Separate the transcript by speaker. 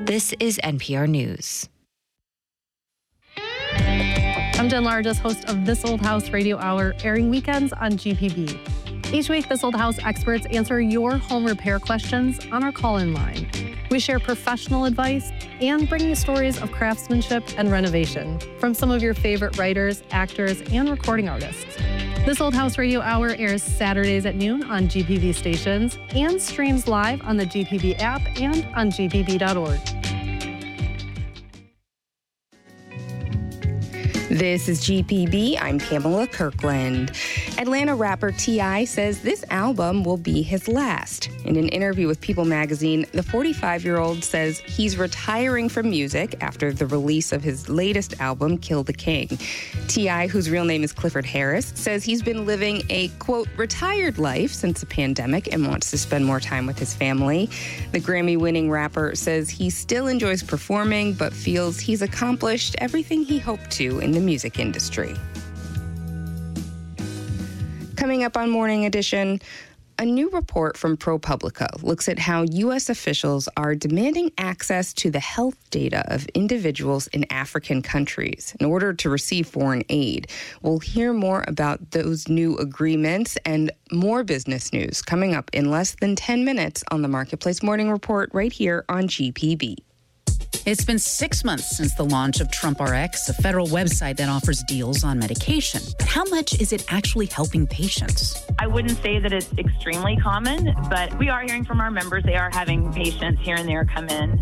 Speaker 1: This is NPR News.
Speaker 2: I'm Jen Largess, host of This Old House Radio Hour, airing weekends on GPB. Each week, This Old House experts answer your home repair questions on our call-in line. We share professional advice and bring you stories of craftsmanship and renovation from some of your favorite writers, actors, and recording artists. This Old House Radio Hour airs Saturdays at noon on GPB stations and streams live on the GPB app and on gpb.org.
Speaker 3: This is GPB. I'm Pamela Kirkland. Atlanta rapper T.I. says this album will be his last. In an interview with People magazine, the 45-year-old says he's retiring from music after the release of his latest album, Kill the King. T.I., whose real name is Clifford Harris, says he's been living a, quote, retired life since the pandemic and wants to spend more time with his family. The Grammy-winning rapper says he still enjoys performing, but feels he's accomplished everything he hoped to in the music industry. Coming up on Morning Edition, a new report from ProPublica looks at how U.S. officials are demanding access to the health data of individuals in African countries in order to receive foreign aid. We'll hear more about those new agreements and more business news coming up in less than 10 minutes on the Marketplace Morning Report right here on GPB.
Speaker 4: It's been 6 months since the launch of TrumpRx, a federal website that offers deals on medication. But how much is it actually helping patients?
Speaker 5: I wouldn't say that it's extremely common, but we are hearing from our members. They are having patients here and there come in